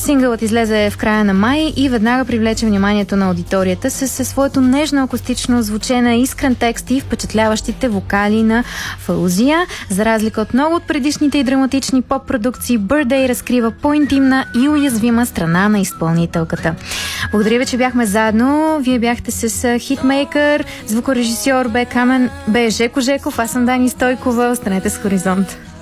Сингълът излезе в края на май и веднага привлече вниманието на аудиторията със своето нежно акустично звучене, искрен текст и впечатляващите вокали на Фаузия. За разлика от много от предишните и драматични поп-продукции, Birthday разкрива по-интимна и уязвима страна на изпълнителката. Благодаря ви, че бяхме заедно. Вие бяхте с хитмейкър, звукорежисьор бе Жеко Жеков, аз съм Дани Стойкова. Останете с Хоризонт.